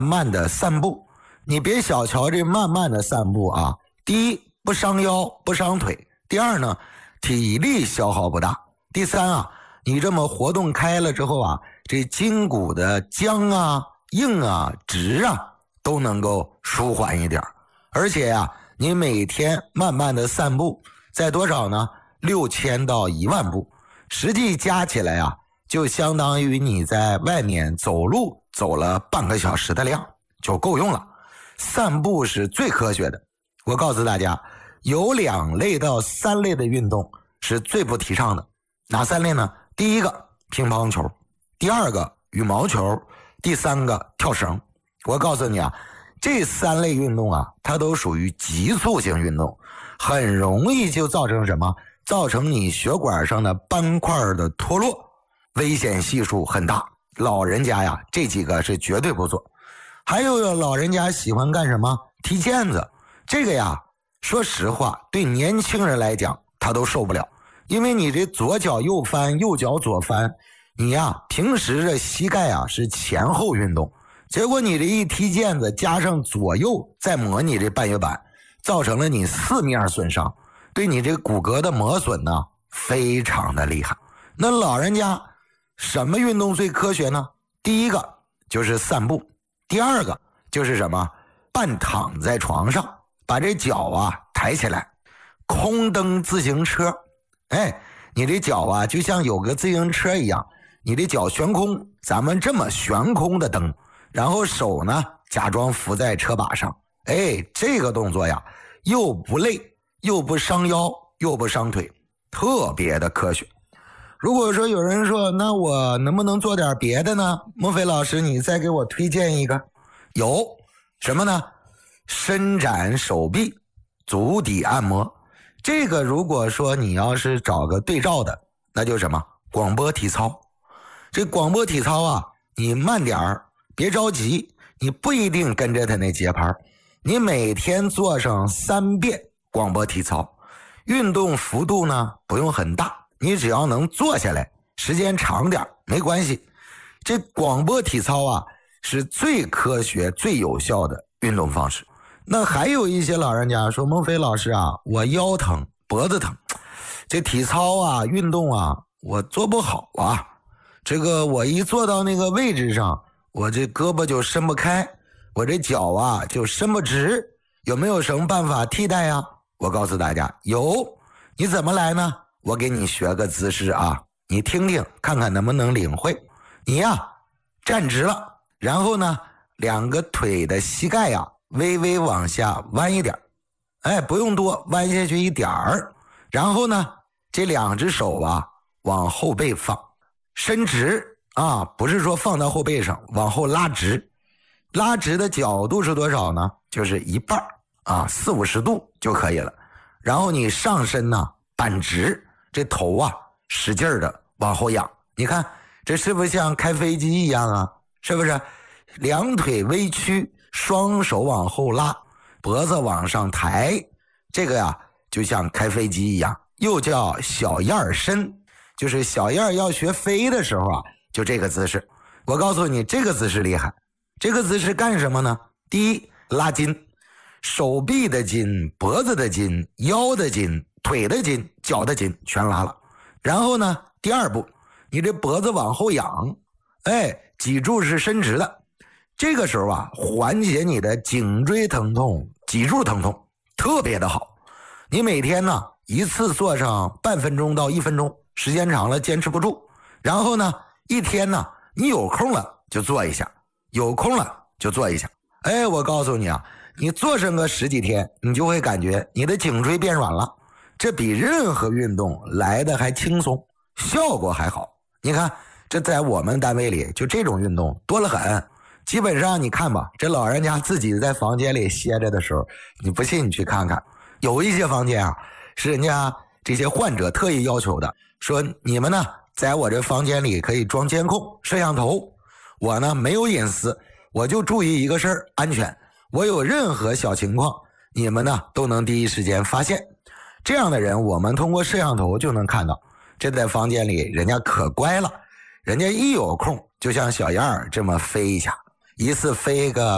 慢的散步。你别小瞧这慢慢的散步啊，第一不伤腰不伤腿，第二呢体力消耗不大，第三啊你这么活动开了之后啊，这筋骨的僵啊硬啊直啊都能够舒缓一点。而且啊你每天慢慢的散步在多少呢？6000到10000步，实际加起来啊就相当于你在外面走路走了半个小时的量就够用了。散步是最科学的，我告诉大家有2类到3类的运动是最不提倡的。哪3类呢？第一个乒乓球，第二个羽毛球，第三个跳绳。我告诉你啊，这3类运动啊它都属于急促性运动，很容易就造成什么？造成你血管上的斑块的脱落，危险系数很大。老人家呀这几个是绝对不做。还有老人家喜欢干什么？踢毽子。这个呀说实话对年轻人来讲他都受不了，因为你这左脚右翻右脚左翻，你呀平时的膝盖啊是前后运动，结果你这一踢毽子加上左右再磨你这半月板，造成了你4面损伤，对你这骨骼的磨损呢非常的厉害。那老人家什么运动最科学呢？第一个就是散步，第二个就是什么？半躺在床上，把这脚啊抬起来，空蹬自行车。你这脚啊就像有个自行车一样，你这脚悬空，咱们这么悬空的蹬，然后手呢假装扶在车把上。这个动作呀又不累又不伤腰又不伤腿，特别的科学。如果说有人说那我能不能做点别的呢？孟非老师你再给我推荐一个。有什么呢？伸展手臂，足底按摩。这个如果说你要是找个对照的，那就什么？广播体操。这广播体操啊你慢点儿，别着急，你不一定跟着他那节拍，你每天做上3遍广播体操，运动幅度呢不用很大，你只要能坐下来，时间长点没关系。这广播体操啊是最科学最有效的运动方式。那还有一些老人家说，孟非老师啊，我腰疼脖子疼，这体操啊运动啊我做不好啊，这个我一坐到那个位置上，我这胳膊就伸不开，我这脚啊就伸不直，有没有什么办法替代呀？我告诉大家有。你怎么来呢？我给你学个姿势啊，你听听看看能不能领会。你呀站直了，然后呢2个腿的膝盖呀微微往下弯一点，不用多，弯下去一点儿。然后呢这2只手啊往后背放，伸直啊，不是说放到后背上，往后拉直。拉直的角度是多少呢？就是一半啊，40-50度就可以了。然后你上身呢板直，这头啊使劲的往后仰。你看这是不是像开飞机一样啊？是不是？2腿微曲，双手往后拉，脖子往上抬，这个呀就像开飞机一样，又叫小燕伸，就是小燕要学飞的时候啊就这个姿势。我告诉你这个姿势厉害。这个姿势干什么呢？第一，拉筋，手臂的筋，脖子的筋，腰的筋，腿的筋，脚的筋全拉了。然后呢第二步，你这脖子往后仰，脊柱是伸直的，这个时候啊缓解你的颈椎疼痛脊柱疼痛特别的好。你每天呢一次做上半分钟到1分钟，时间长了坚持不住，然后呢一天呢你有空了就做一下，有空了就做一下。我告诉你啊，你做上个10几天，你就会感觉你的颈椎变软了，这比任何运动来的还轻松，效果还好。你看这在我们单位里就这种运动多了很，基本上你看吧，这老人家自己在房间里歇着的时候，你不信你去看看，有一些房间啊是人家这些患者特意要求的，说你们呢在我这房间里可以装监控摄像头，我呢没有隐私，我就注意一个事儿，安全，我有任何小情况你们呢都能第一时间发现。这样的人我们通过摄像头就能看到，这在房间里人家可乖了，人家一有空就像小燕儿这么飞一下，一次飞个